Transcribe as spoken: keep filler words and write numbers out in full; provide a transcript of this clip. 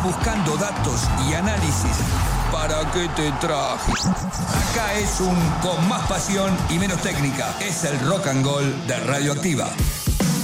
estás buscando datos y análisis, ¿para qué te traje? Acá es un con más pasión y menos técnica. Es el rock and roll de Radioactiva.